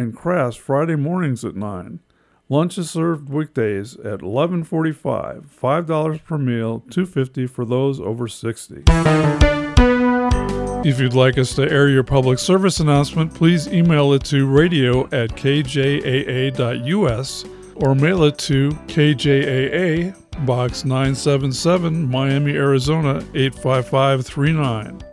and Crafts Friday mornings at 9. Lunch is served weekdays at 11:45. $5 per meal, $2.50 for those over 60. If you'd like us to air your public service announcement, please email it to radio@kjaa.us or mail it to KJAA, Box 977, Miami, Arizona 85539.